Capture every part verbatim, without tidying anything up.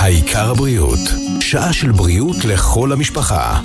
העיקר הבריאות, שעה של בריאות לכל המשפחה.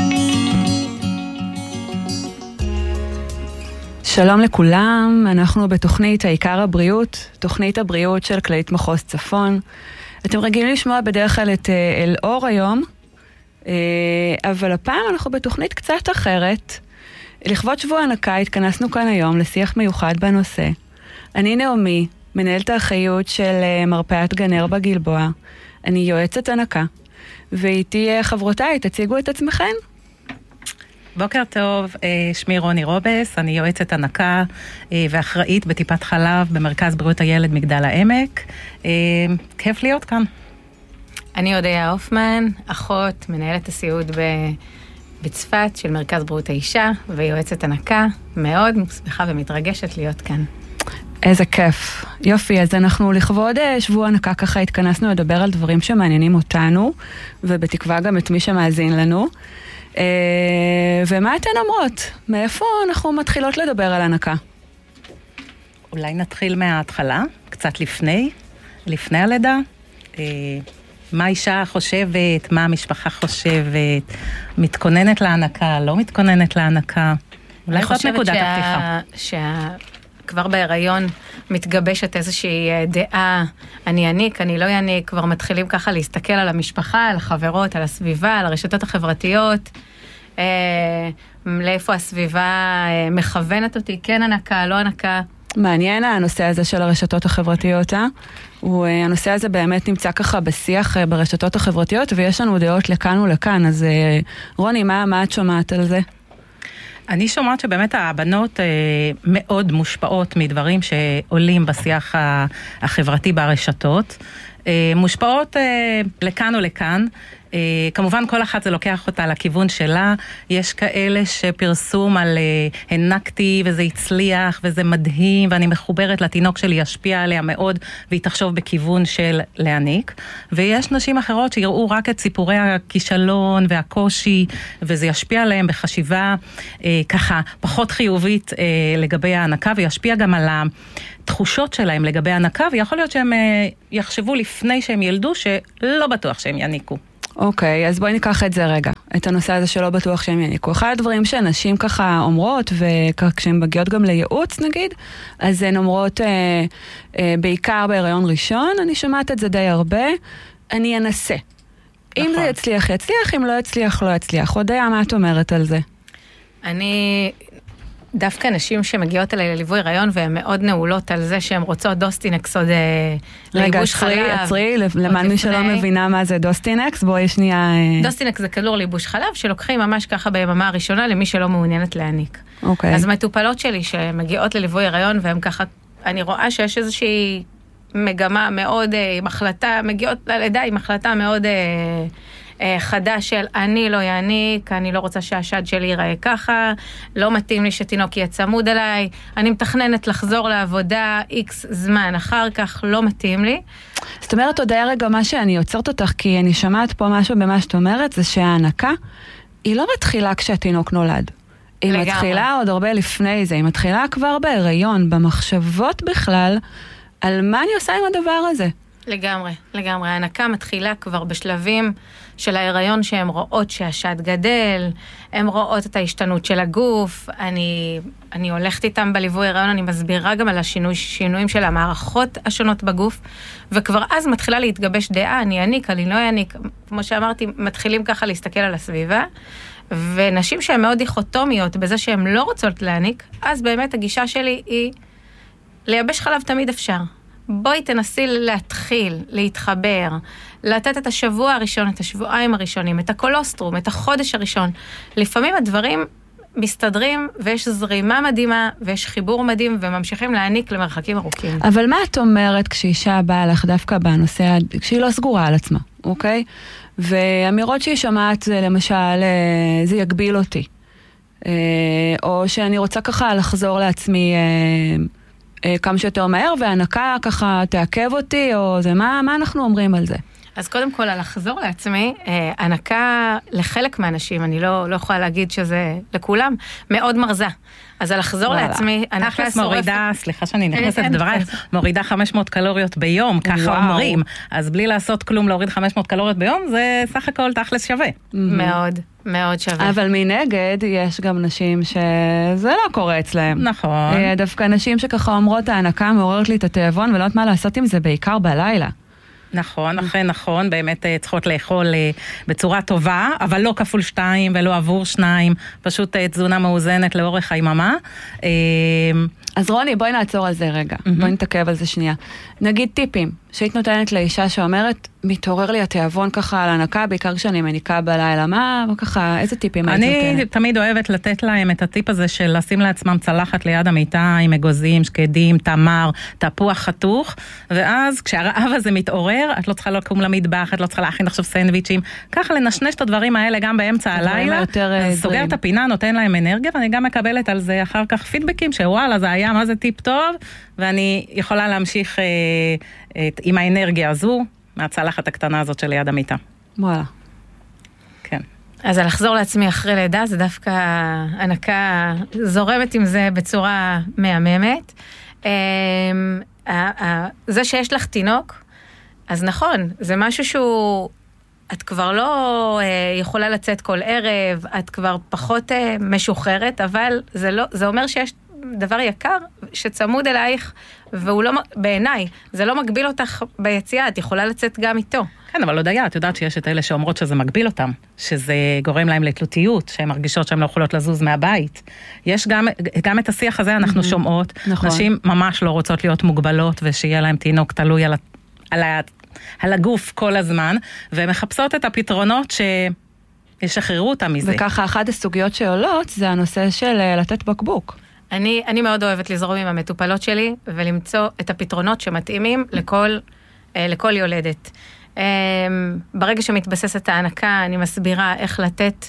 שלום לכולם, אנחנו בתוכנית העיקר הבריאות, תוכנית הבריאות של כללית מחוז צפון. אתם רגילים לשמוע בדרך כלל את אלאור היום, אבל הפעם אנחנו בתוכנית קצת אחרת. לכבוד שבוע הנקה התכנסנו כאן היום לשיח מיוחד בנושא. אני נעמי, מנהלת האחריות של מרפאת גנר בגלבוע. אני יועצת הנקה, ואיתי חברותיי, תציגו את עצמכן. בוקר טוב, שמי רוני רובס, אני יועצת הנקה ואחראית בטיפת חלב במרכז בריאות הילד מגדל העמק. כיף להיות כאן. אני הודיה הופמן, אחות, מנהלת הסיעוד בצפת של מרכז בריאות האישה ויועצת הנקה. מאוד שמחה ומתרגשת להיות כאן. איזה כיף. יופי, אז אנחנו לכבוד שבוע הנקה ככה התכנסנו לדבר על דברים שמעניינים אותנו, ובתקווה גם את מי שמאזין לנו. ומה אתן אומרות? מאיפה אנחנו מתחילות לדבר על הנקה? אולי נתחיל מההתחלה, קצת לפני, לפני הלידה. מה האישה חושבת, מה המשפחה חושבת, מתכוננת להנקה, לא מתכוננת להנקה. אולי זאת נקודת הפתיחה. שה... כבר בהיריון מתגבשת איזושהי דעה, אני יניק, אני לא יניק, כבר מתחילים ככה להסתכל על המשפחה, על החברות, על הסביבה, על הרשתות החברתיות, אה, לאיפה הסביבה אה, מכוונת אותי, כן הנקה, לא הנקה. מעניין הנושא הזה של הרשתות החברתיות, אה? הוא, הנושא הזה באמת נמצא ככה בשיח ברשתות החברתיות, ויש לנו דעות לכאן ולכאן, אז אה, רוני, מה, מה את שומעת על זה? אני שומעת שבאמת הבנות אה, מאוד מושפעות מדברים שעולים בשיח החברתי ברשתות. אה, מושפעות אה, לכאן או לכאן. אה, כמובן כל אחת זה לוקח אותה לכיוון שלה. יש כאלה שפרסום על אה, הנקתי וזה הצליח וזה מדהים ואני מחוברת לתינוק שלי ישפיע עליה מאוד והיא תחשוב בכיוון של להניק. ויש נשים אחרות שיראו רק את סיפורי הכישלון והקושי וזה ישפיע עליהם בחשיבה אה, ככה פחות חיובית אה, לגבי ההנקה וישפיע גם על התחושות שלהם לגבי ההנקה ויכול להיות שהם אה, יחשבו לפני שהם ילדו שלא בטוח שהם יניקו. אוקיי, אז בואי ניקח את זה רגע, את הנושא הזה שלא בטוח שהם יניקו. אחד הדברים שאנשים ככה אומרות, וכשהן מגיעות גם לייעוץ נגיד, אז הן אומרות, אה, אה, בעיקר בהיריון ראשון, אני שומעת את זה די הרבה, אני אנסה. נכון. אם זה יצליח, יצליח, אם לא יצליח, לא יצליח. הודיה, מה את אומרת על זה? אני... דווקא נשים שמגיעות אליי לליווי הריון והן מאוד נעולות על זה שהן רוצות דוסטינקס עוד לייבוש חלב. רגע, עצרי, למען מי שלא מבינה מה זה דוסטינקס, בואי שנייה... דוסטינקס זה כדור לייבוש חלב שלוקחים ממש ככה ביממה הראשונה למי שלא מעוניינת להניק. אוקיי. אז מטופלות שלי שמגיעות לליווי הריון והן ככה, אני רואה שיש איזושהי מגמה מאוד, עם החלטה, מגיעות ללידה עם החלטה מאוד... חדה של אני לא יעניק, אני לא רוצה שהשד שלי ייראה ככה, לא מתאים לי שתינוק יהיה צמוד עליי, אני מתכננת לחזור לעבודה איקס זמן, אחר כך לא מתאים לי. זאת אומרת, עוד היה רגע מה שאני יוצרת אותך, כי אני שמעת פה משהו במה שאת אומרת, זה שההנקה היא לא מתחילה כשהתינוק נולד. היא לגמרי. מתחילה עוד הרבה לפני זה, היא מתחילה כבר בהיריון, במחשבות בכלל, על מה אני עושה עם הדבר הזה. לגמרי, לגמרי. ההנקה מתחילה כבר בשלבים של ההיריון שהן רואות שהשד גדל, הן רואות את ההשתנות של הגוף, אני, אני הולכת איתם בליווי הריון, אני מסבירה גם על השינוי, שינויים של המערכות השונות בגוף, וכבר אז מתחילה להתגבש דעה, אני אניק, אני לא אניק, כמו שאמרתי, מתחילים ככה להסתכל על הסביבה, ונשים שהן מאוד דיכוטומיות בזה שהן לא רוצות להניק, אז באמת הגישה שלי היא לייבש חלב תמיד אפשר. בואי תנסי להתחיל, להתחבר, לתת את השבוע הראשון, את השבועיים הראשונים, את הקולוסטרום, את החודש הראשון. לפעמים הדברים מסתדרים ויש זרימה מדהימה ויש חיבור מדהים וממשיכים להעניק למרחקים ארוכים. אבל מה את אומרת כשאישה באה לך דווקא בנושא, כשהיא לא סגורה על עצמה, אוקיי? ואמירות שהיא שומעת זה למשל, זה יגביל אותי. או שאני רוצה ככה לחזור לעצמי כמה שיותר מהר, והנקה ככה תעכב אותי, או זה, מה, מה אנחנו אומרים על זה? אז קודם כל, על לחזור לעצמי, הנקה לחלק מהאנשים, אני לא, לא יכולה להגיד שזה לכולם, מאוד מרזה. אז על לחזור לעצמי, הנקה שורפת... מורידה, סליחה שאני נכנסת לדבריי, מורידה חמש מאות קלוריות ביום, ככה אומרים. אז בלי לעשות כלום להוריד חמש מאות קלוריות ביום, זה סך הכל תכלס שווה. מאוד, מאוד שווה. אבל מנגד, יש גם נשים שזה לא קורה אצלהם. נכון. דווקא נשים שככה אומרות, ההנקה מעוררת לי את התיאבון, ולא יודעת מה לעשות עם זה, בעיקר בלילה. נכון, אכן נכון, באמת צריכות לאכול בצורה טובה, אבל לא כפול שתיים ולא עבור שניים, פשוט תזונה מאוזנת לאורך היממה. אז רוני, בואי נעצור על זה רגע, mm-hmm. בואי נתעכב על זה שנייה. נגיד טיפים, שהיית נותנת לאישה שאומרת, מתעורר לי התיאבון ככה על הנקה, בעיקר כשאני מניקה בלילה, מה, ככה, איזה טיפים היית נותנת? אני תמיד אוהבת לתת להם את הטיפ הזה של לשים לעצמם צלחת ליד המיטה, עם אגוזים, שקדים, תמר, תפוח חתוך, ואז כשהרעב הזה מתעורר, את לא צריכה לקום למטבח, את לא צריכה להכין עכשיו סנדוויצ'ים, ככה לנשנש את הדברים האלה גם באמצע הלילה, סוגר את הפינה, נותן להם אנרגיה, ואני גם מקבלת על זה אחר כך פידבקים, שוואלה, זה היה, מה זה טיפ טוב, ואני יכולה להמשיך אה, את, עם האנרגיה הזו, מהצלחת הקטנה הזאת של ליד המיטה. וואלה. כן. אז לחזור לעצמי אחרי לידה, זה דווקא הנקה זורמת עם זה בצורה מהממת. אה, אה, אה, זה שיש לך תינוק, אז נכון, זה משהו שהוא, את כבר לא אה, יכולה לצאת כל ערב, את כבר פחות אה, משוחררת, אבל זה, לא, זה אומר שיש דבר יקר שצמוד אלייך, והוא לא, בעיניי, זה לא מגביל אותך ביציאה, את יכולה לצאת גם איתו. כן, אבל לא דייה, את יודעת שיש את אלה שאומרות שזה מגביל אותם, שזה גורם להם לתלותיות, שהן מרגישות שהן לא יכולות לזוז מהבית. יש גם, גם את השיח הזה אנחנו שומעות, נכון. נשים ממש לא רוצות להיות מוגבלות, ושיהיה להם תינוק תלוי על, על, על הגוף כל הזמן, והן מחפשות את הפתרונות שישחררו אותם מזה. וככה, אחת הסוגיות שעולות, זה הנושא של לתת בקבוק. אני, אני מאוד אוהבת לזרום עם המטופלות שלי, ולמצוא את הפתרונות שמתאימים לכל, לכל יולדת. ברגע שמתבססת ההנקה, אני מסבירה איך לתת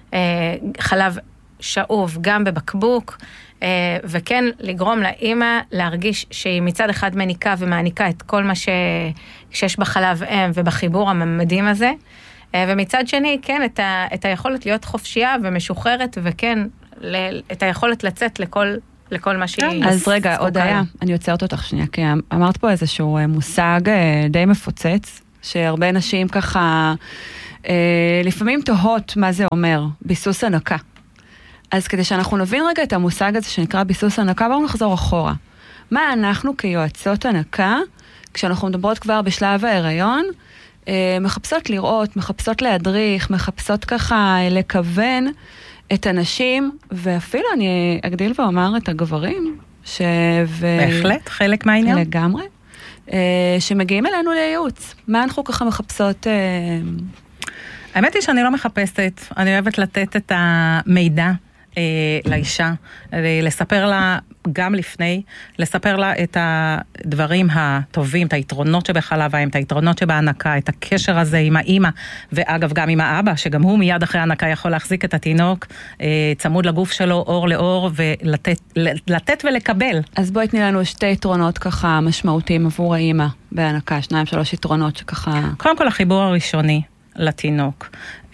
חלב שאוב גם בבקבוק, וכן לגרום לאמא להרגיש שהיא מצד אחד מניקה ומעניקה את כל מה שיש בחלב אם ובחיבור הממדים הזה, ומצד שני, כן, את, ה, את היכולת להיות חופשייה ומשוחררת, וכן, ל, את היכולת לצאת לכל, לכל מה שהיא... אז רגע, עוד היה, אני יוצרת אותך שנייה, כי אמרת פה איזשהו מושג די מפוצץ, שהרבה נשים ככה, לפעמים תוהות מה זה אומר, ביסוס הנקה. אז כדי שאנחנו נבין רגע את המושג הזה שנקרא ביסוס הנקה, בואו נחזור אחורה. מה אנחנו כיועצות הנקה, כשאנחנו מדברות כבר בשלב ההיריון, מחפשות לראות, מחפשות להדריך, מחפשות ככה לכוון את הנשים, ואפילו אני אגדיל ואומר את הגברים, ש... בהחלט, חלק מהעניין. לגמרי. שמגיעים אלינו לייעוץ. מה אנחנו ככה מחפשות? האמת היא שאני לא מחפשת, אני אוהבת לתת את המידע לאישה, לספר לה גם לפני, לספר לה את הדברים הטובים, את היתרונות שבחלב האם, את היתרונות שבהנקה, את הקשר הזה עם האמא, ואגב גם עם האבא, שגם הוא מיד אחרי ההנקה יכול להחזיק את התינוק, צמוד לגוף שלו, אור לאור, ולתת לתת ולקבל. אז בואי תני לנו שתי יתרונות ככה משמעותיים עבור האמא בהנקה, שניים שלוש יתרונות שככה... קודם כל החיבור הראשוני לתינוק.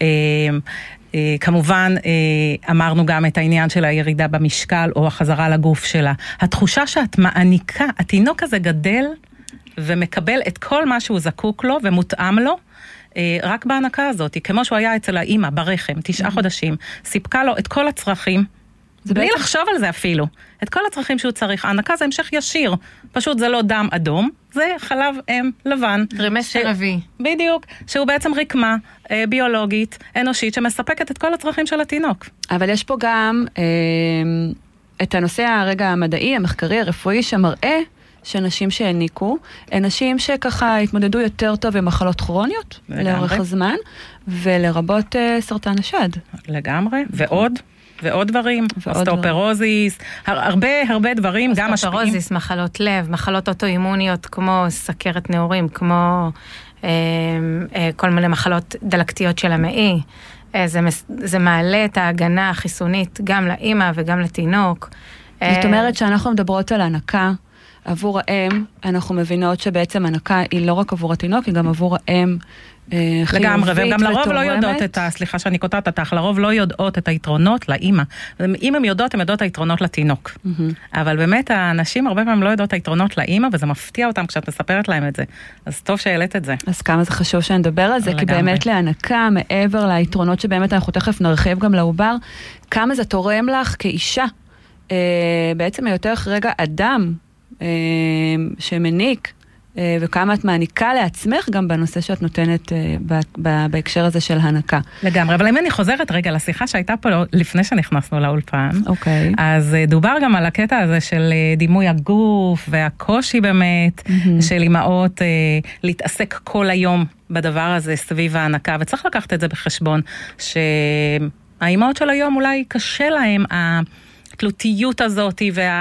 כמובן, אמרנו גם את העניין של הירידה במשקל או החזרה לגוף שלה. התחושה שאת מעניקה, התינוק הזה גדל ומקבל את כל מה שהוא זקוק לו ומותאם לו, רק בהנקה הזאת, כמו שהוא היה אצל האמא ברחם, תשעה חודשים, סיפקה לו את כל הצרכים, בלי לחשוב על זה אפילו, את כל הצרכים שהוא צריך. ההנקה זה המשך ישיר, פשוט זה לא דם אדום, זה חלב אם לבן. טרימסטר רביעי. בדיוק, שהוא בעצם רקמה אה, ביולוגית, אנושית, שמספקת את כל הצרכים של התינוק. אבל יש פה גם אה, את הנושא הרגע המדעי, המחקרי, הרפואי, שמראה שנשים שהניקו, נשים שככה התמודדו יותר טוב עם מחלות כרוניות, לאורך הזמן, ולרבות אה, סרטן השד. לגמרי, ועוד. ועוד דברים, אוסטאופורוזיס, הרבה הרבה דברים, גם משפיעים. אוסטאופורוזיס, מחלות לב, מחלות אוטואימוניות כמו סכרת נעורים, כמו אה, אה, כל מיני מחלות דלקתיות של המעי. אה, זה, זה מעלה את ההגנה החיסונית גם לאמא וגם לתינוק. זאת אומרת שאנחנו מדברות על הנקה, עבור האם, אנחנו מבינות שבעצם הנקה היא לא רק עבור התינוק, היא גם עבור האם חיובית ותורמת. לגמרי, והם גם לרוב לא יודעות את ה... סליחה שאני קוטעת אותך, לרוב לא יודעות את היתרונות לאמא. אם הן יודעות, הן יודעות את היתרונות לתינוק. אבל באמת, האנשים הרבה פעמים לא יודעות את היתרונות לאמא, וזה מפתיע אותם כשאת מספרת להם את זה. אז טוב שהעלית את זה. אז כמה זה חשוב שנדבר על זה, כי באמת להנקה, מעבר ליתרונות שבאמת אנחנו תכף נרחיב גם לעובר, כמה זה תורם לך כאישה. בעצם היותר רגע אדם שמניק, וכמה את מעניקה לעצמך גם בנושא שאת נותנת בהקשר הזה של הנקה. לגמרי, אבל אם אני חוזרת רגע לשיחה שהייתה פה לפני שנכנסנו לאולפן, אוקיי. אז דובר גם על הקטע הזה של דימוי הגוף והקושי באמת של אימהות להתעסק כל היום בדבר הזה סביב ההנקה, וצריך לקחת את זה בחשבון שהאימהות של היום אולי קשה להם התלותיות הזאת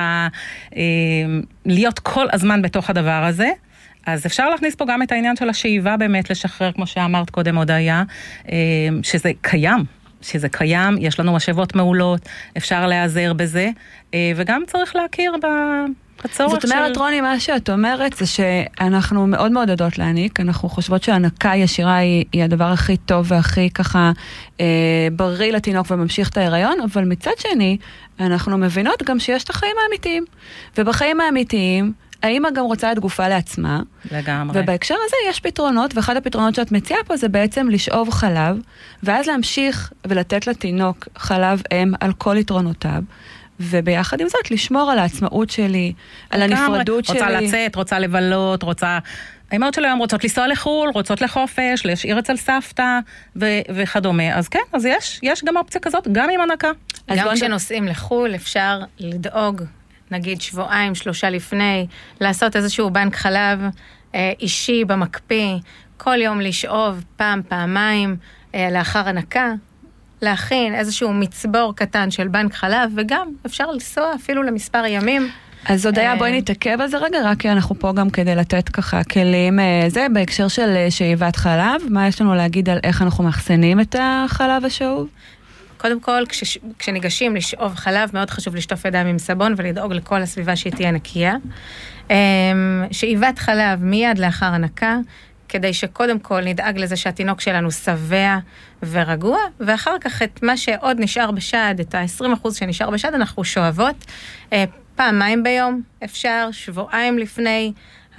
ולהיות כל הזמן בתוך הדבר הזה. אז אפשר להכניס פה גם את העניין של השאיבה באמת לשחרר, כמו שאמרת קודם עוד היה, שזה קיים, שזה קיים, יש לנו משאבות מעולות, אפשר להיעזר בזה, וגם צריך להכיר בצורך של... זאת אומרת, רוני, מה שאת אומרת זה שאנחנו מאוד מאוד יודעות להעניק, אנחנו חושבות שהנקה ישירה היא, היא הדבר הכי טוב והכי ככה אה, בריא לתינוק וממשיך את ההיריון, אבל מצד שני, אנחנו מבינות גם שיש את החיים האמיתיים, ובחיים האמיתיים, האמא גם רוצה את גופה לעצמה. לגמרי. ובהקשר הזה יש פתרונות, ואחד הפתרונות שאת מציעה פה זה בעצם לשאוב חלב, ואז להמשיך ולתת לתינוק חלב אם על כל יתרונותיו, וביחד עם זאת לשמור על העצמאות שלי, על הנפרדות שלי. רוצה לצאת, רוצה לבלות, רוצה... האמהות של היום רוצות לנסוע לחול, רוצות לחופש, להשאיר אצל סבתא ו- וכדומה. אז כן, אז יש, יש גם אופציה כזאת, גם עם הנקה. גם כשנוסעים לחול אפשר לדאוג, נגיד שבועיים, שלושה לפני, לעשות איזשהו בנק חלב אה, אישי במקפיא, כל יום לשאוב פעם, פעמיים, אה, לאחר הנקה, להכין איזשהו מצבור קטן של בנק חלב, וגם אפשר לנסוע אפילו למספר ימים. אז עוד היה, בואי נתעכב על זה רגע, רק כי אנחנו פה גם כדי לתת ככה כלים, זה בהקשר של שאיבת חלב, מה יש לנו להגיד על איך אנחנו מאחסנים את החלב השאוב? קודם כל, כש, כשניגשים לשאוב חלב, מאוד חשוב לשטוף ידיים עם סבון ולדאוג לכל הסביבה שהיא תהיה נקייה. שאיבת חלב מיד לאחר הנקה, כדי שקודם כל נדאג לזה שהתינוק שלנו שבע ורגוע, ואחר כך את מה שעוד נשאר בשד, את ה-עשרים אחוז שנשאר בשד, אנחנו שואבות פעמיים ביום, אפשר שבועיים לפני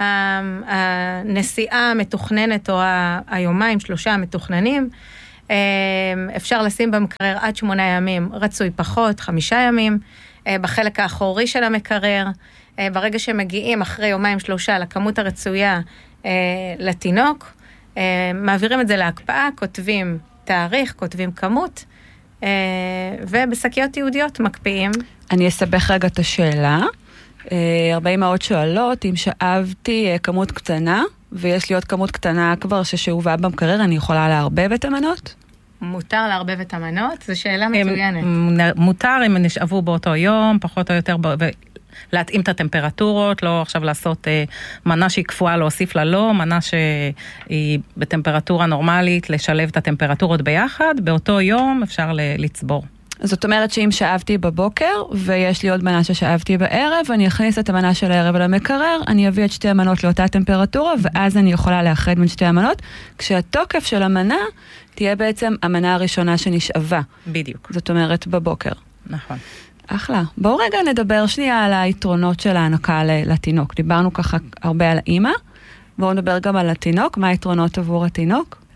הנסיעה המתוכננת, או היומיים, שלושה המתוכננים, אפשר לשים במקרר עד שמונה ימים, רצוי פחות, חמישה ימים, בחלק האחורי של המקרר, ברגע שמגיעים אחרי יומיים שלושה לכמות הרצויה לתינוק, מעבירים את זה להקפאה, כותבים תאריך, כותבים כמות, ובשקיות יהודיות מקפיאים. אני אסבך רגע את השאלה. הרבה אמהות שואלות, אם שאבתי כמות קטנה, ויש לי עוד כמות קטנה כבר ששאובה במקרר, אני יכולה לערבב את המנות? מותר לערבב את המנות? זו שאלה מצוינת. מותר אם נשאבו באותו יום, פחות או יותר, להתאים את הטמפרטורות, לא עכשיו לעשות מנה שהיא קפואה, להוסיף לה לא, מנה שהיא בטמפרטורה נורמלית, לשלב את הטמפרטורות ביחד, באותו יום אפשר לצבור. זאת אומרת שאם שאבתי בבוקר, ויש לי עוד מנה ששאבתי בערב, אני אכניס את המנה של הערב למקרר, אני אביא את שתי המנות לאותה טמפרטורה, ואז אני יכולה לאחד בין שתי המנות, כשהתוקף של המנה תהיה בעצם המנה הראשונה שנשאבה. בדיוק. זאת אומרת בבוקר. נכון. אחלה. בואו רגע נדבר שנייה על היתרונות של ההנקה לתינוק. דיברנו ככה הרבה על האמא, בואו נדבר גם על התינוק, מה היתרונות עבור התינוק?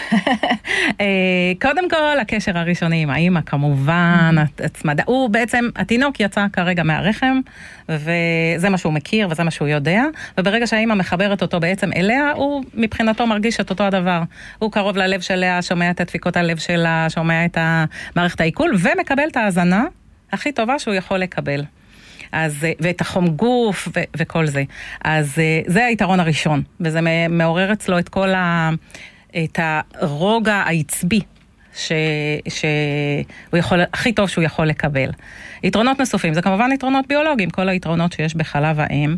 קודם כל, הקשר הראשוני עם האמא, כמובן, הצמדה, הוא בעצם, התינוק יצא כרגע מהרחם, וזה מה שהוא מכיר, וזה מה שהוא יודע, וברגע שהאמא מחברת אותו בעצם אליה, הוא מבחינתו מרגיש את אותו הדבר. הוא קרוב ללב שלה, שומע את הדפיקות הלב שלה, שומע את מערכת העיכול, ומקבל את ההזנה הכי טובה שהוא יכול לקבל. אז, ואת החום גוף ו- וכל זה. אז זה היתרון הראשון, וזה מעורר אצלו את כל ה... את הרוגע העצבי ש... שהוא יכול, הכי טוב שהוא יכול לקבל. יתרונות נוספים, זה כמובן יתרונות ביולוגיים, כל היתרונות שיש בחלב האם.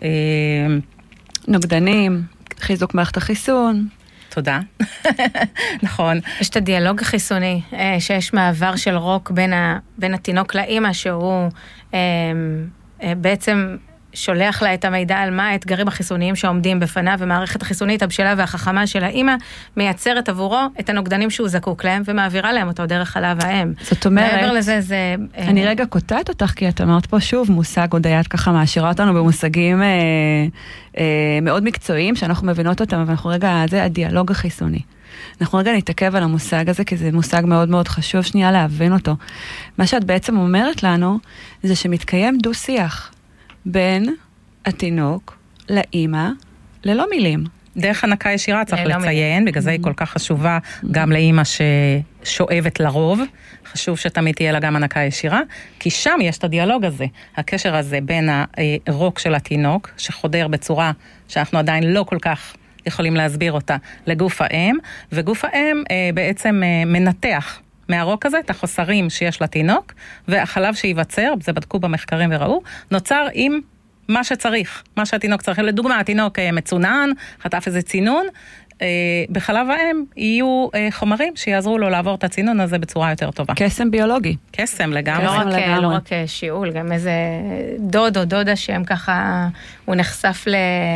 נוגדנים, חיזוק מערכת החיסון. תודה. נכון. יש את הדיאלוג החיסוני, שיש מעבר של רוק בין, ה... בין התינוק לאמא, שהוא בעצם שולח לה את המידע על מה האתגרים החיסוניים שעומדים בפניו, ומערכת החיסונית הבשלה והחכמה של האמא מייצרת עבורו את הנוגדנים שהוא זקוק להם, ומעבירה להם אותו דרך חלב האם. זאת אומרת, מעבר לזה זה... אני רגע קוטעת אותך, כי את אמרת פה שוב מושג, עוד היד ככה מעשירה אותנו במושגים אה, אה, מאוד מקצועיים, שאנחנו מבינות אותם, אבל אנחנו רגע, זה הדיאלוג החיסוני. אנחנו רגע נתעכב על המושג הזה, כי זה מושג מאוד מאוד חשוב שנייה להבין אותו. מה שאת בעצם אומרת לנו, זה שמתקיים דו-שיח בין התינוק לאמא ללא מילים. דרך הנקה ישירה צריך לציין, בגלל זה היא כל כך חשובה גם לאמא ששואבת לרוב, חשוב שתמיד תהיה לה גם הנקה ישירה, כי שם יש את הדיאלוג הזה, הקשר הזה בין הרוק של התינוק, שחודר בצורה שאנחנו עדיין לא כל כך יכולים להסביר אותה לגוף האם, וגוף האם אה, בעצם אה, מנתח מהרוק הזה את החוסרים שיש לתינוק, והחלב שיווצר, זה בדקו במחקרים וראו, נוצר עם מה שצריך, מה שהתינוק צריך. לדוגמה, התינוק אה, מצונן, חטף איזה צינון, אה, בחלב האם יהיו אה, חומרים שיעזרו לו לעבור את הצינון הזה בצורה יותר טובה. קסם ביולוגי. קסם לגמרי. לא רק, לא רק שיעול, גם איזה דוד או דודה שהם ככה, הוא נחשף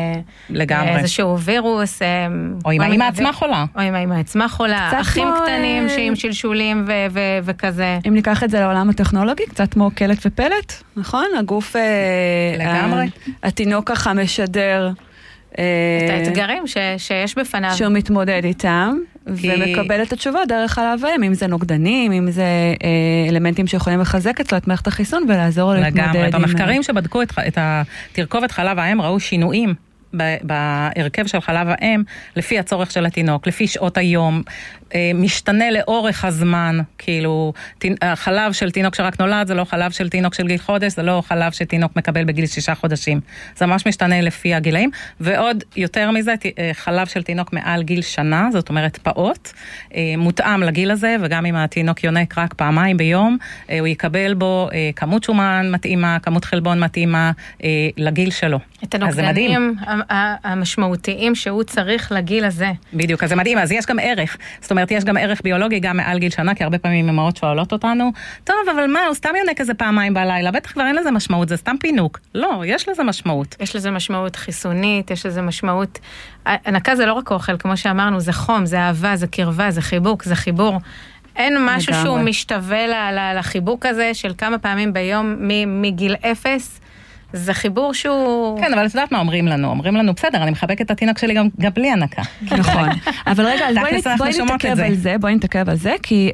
לאיזשהו וירוס. או אם האמא עצמה חולה. או אם האמא עצמה חולה. אחים קטנים שעם שלשולים ו- ו- וכזה. אם ניקח את זה לעולם הטכנולוגי, קצת כמו קלט ופלט, נכון? הגוף... לגמרי. התינוק ככה משדר... את האתגרים ש, שיש בפניו. שהוא מתמודד איתם, כי... ומקבל את התשובה דרך חלב האם, אם זה נוגדנים, אם זה אה, אלמנטים שיכולים לחזק אצלו את מערכת החיסון, ולעזור לו להתמודד עם... לגמרי, במחקרים שבדקו את, את התרכובת חלב האם, ראו שינויים בהרכב של חלב האם, לפי הצורך של התינוק, לפי שעות היום, משתנה לאורך הזמן, כאילו, החלב של תינוק שרק נולד, זה לא חלב של תינוק של גיל חודש, זה לא חלב שתינוק מקבל בגיל שישה חודשים. זה ממש משתנה לפי הגילאים, ועוד יותר מזה, חלב של תינוק מעל גיל שנה, זאת אומרת פעוט, מותאם לגיל הזה, וגם אם התינוק יונק רק פעמיים ביום, הוא יקבל בו כמות שומן מתאימה, כמות חלבון מתאימה לגיל שלו. את הנוגדנים המשמעותיים שהוא צריך לגיל הזה. בדיוק, אז זה מדהים, אז יש גם ערך, זאת אומרת, יש גם ערך ביולוגי גם מעל גיל שנה, כי הרבה פעמים אמהות שואלות אותנו, טוב, אבל מה, הוא סתם יונק איזה פעמיים בלילה, בטח כבר אין לזה משמעות, זה סתם פינוק. לא, יש לזה משמעות. יש לזה משמעות חיסונית, יש לזה משמעות, הנקה זה לא רק אוכל, כמו שאמרנו, זה חום, זה אהבה, זה קרבה, זה חיבוק, זה חיבור. אין משהו שהוא משתווה לחיבוק הזה, של כמה פעמים ביום מגיל אפס, זה חיבור שהוא... כן, אבל את יודעת מה אומרים לנו? אומרים לנו, בסדר, אני מחבק את התינוק שלי גם, גם בלי הנקה. נכון. אבל רגע, בואי נתעכב על זה, בואי נתעכב על זה, כי,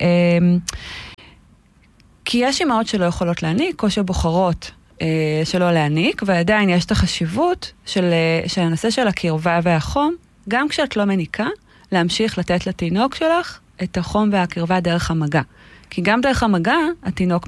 כי יש אמהות שלא יכולות להניק, או שבוחרות שלא להניק, ועדיין יש את החשיבות של, של הנושא של הקרבה והחום, גם כשאת לא מניקה, להמשיך לתת לתינוק שלך את החום והקרבה דרך המגע. כי גם דרך המגע, התינוק